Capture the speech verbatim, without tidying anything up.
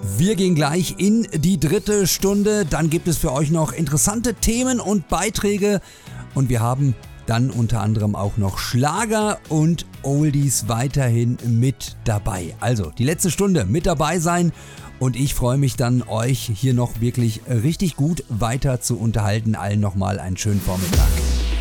Wir gehen gleich in die dritte Stunde. Dann gibt es für euch noch interessante Themen und Beiträge. Und wir haben dann unter anderem auch noch Schlager und Oldies weiterhin mit dabei. Also die letzte Stunde mit dabei sein. Und ich freue mich dann, euch hier noch wirklich richtig gut weiter zu unterhalten. Allen nochmal einen schönen Vormittag.